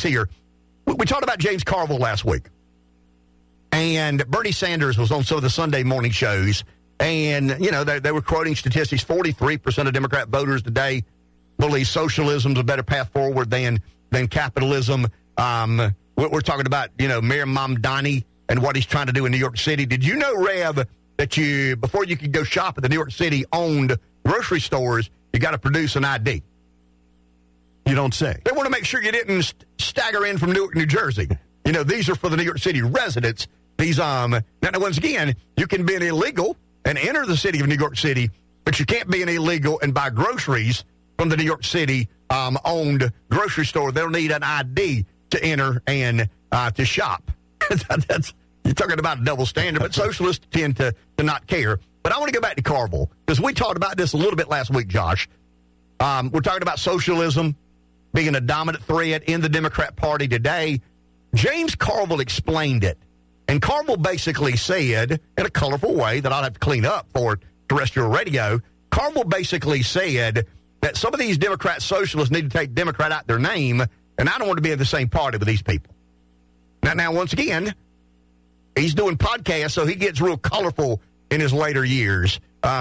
here. We talked about James Carville last week. And Bernie Sanders was on some of the Sunday morning shows. And, you know, they were quoting statistics. 43% of Democrat voters today believe socialism is a better path forward than capitalism. We're talking about, you know, Mayor Mamdani and what he's trying to do in New York City. Did you know, Rev, that before you could go shop at the New York City-owned grocery stores, you got to produce an ID? You don't say. They want to make sure you didn't stagger in from Newark, New Jersey. You know, these are for the New York City residents. These, now, once again, you can be an illegal and enter the city of New York City, but you can't be an illegal and buy groceries from the New York City owned grocery store. They'll need an ID to enter and to shop. You're talking about a double standard, but socialists tend to not care. But I want to go back to Carville, because we talked about this a little bit last week, Josh. We're talking about socialism being a dominant thread in the Democrat Party today. James Carville explained it. And Carville basically said, in a colorful way that I'll have to clean up for terrestrial radio, Carville basically said that some of these Democrat socialists need to take Democrat out their name, and I don't want to be in the same party with these people. Now, once again, he's doing podcasts, so he gets real colorful in his later years.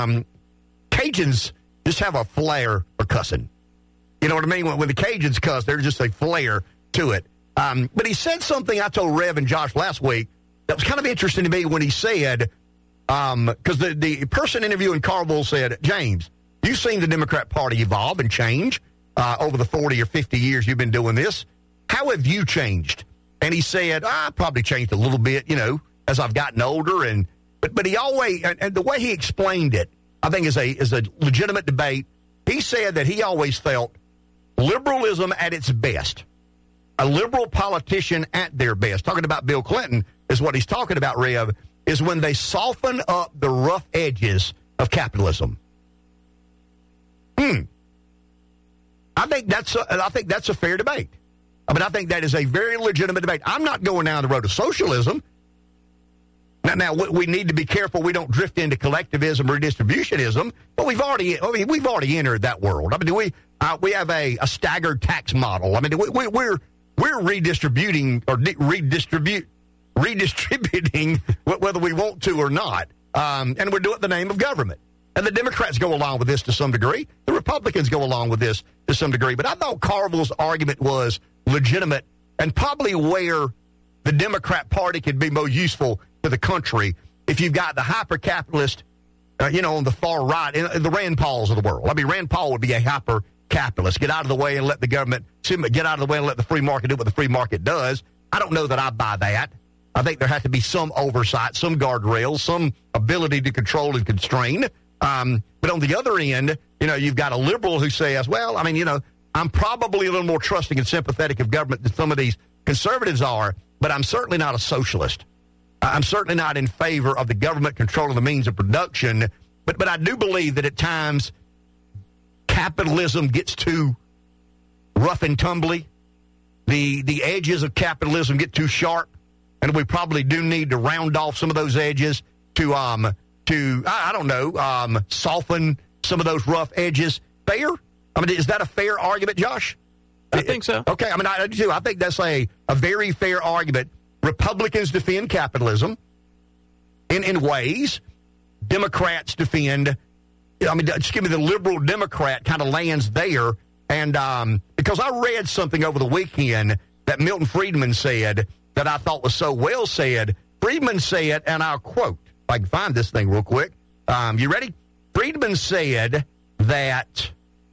Cajuns just have a flair for cussing. You know what I mean? When the Cajuns cuss, there's just a flair to it. But he said something I told Rev and Josh last week that was kind of interesting to me when he said, because the person interviewing Carville said, James, you've seen the Democrat Party evolve and change over the 40 or 50 years you've been doing this. How have you changed? And he said, I probably changed a little bit, you know, as I've gotten older. But he always, and the way he explained it, I think is a legitimate debate. He said that he always felt liberalism at its best, a liberal politician at their best, talking about Bill Clinton is what he's talking about, Rev, is when they soften up the rough edges of capitalism. I think that's a fair debate. I mean, I think that is a very legitimate debate. I'm not going down the road of socialism. Now, we need to be careful we don't drift into collectivism or redistributionism, but we've already entered that world. I mean, we have a staggered tax model. I mean, we're redistributing or redistributing whether we want to or not, and we're doing it in the name of government. And the Democrats go along with this to some degree. The Republicans go along with this to some degree. But I thought Carville's argument was legitimate and probably where the Democrat Party could be more useful to the country if you've got the hyper-capitalist, on the far right, the Rand Pauls of the world. I mean, Rand Paul would be a hyper-capitalist. Get out of the way and let the government, get out of the way and let the free market do what the free market does. I don't know that I buy that. I think there has to be some oversight, some guardrails, some ability to control and constrain. But on the other end, you've got a liberal who says, well, I mean, I'm probably a little more trusting and sympathetic of government than some of these conservatives are, but I'm certainly not a socialist. I'm certainly not in favor of the government controlling the means of production, but I do believe that at times capitalism gets too rough and tumbly. The edges of capitalism get too sharp, and we probably do need to round off some of those edges to soften some of those rough edges. Fair? I mean, is that a fair argument, Josh? I think so. Okay, I mean, I do too. I think that's a very fair argument. Republicans defend capitalism in ways. Democrats defend, just give me the liberal Democrat kind of lands there. And because I read something over the weekend that Milton Friedman said that I thought was so well said. Friedman said, and I'll quote, if I can find this thing real quick. You ready? Friedman said that,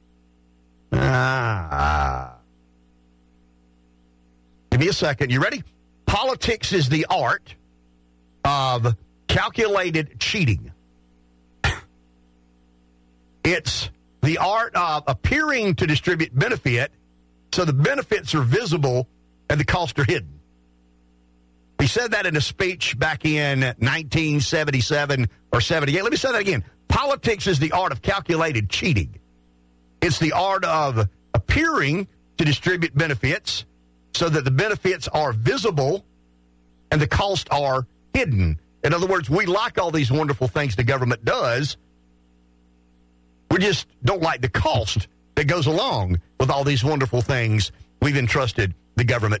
give me a second. You ready? Politics is the art of calculated cheating. It's the art of appearing to distribute benefit so the benefits are visible and the costs are hidden. He said that in a speech back in 1977 or 78. Let me say that again. Politics is the art of calculated cheating. It's the art of appearing to distribute benefits so that the benefits are visible and the costs are hidden. In other words, we like all these wonderful things the government does. We just don't like the cost that goes along with all these wonderful things we've entrusted the government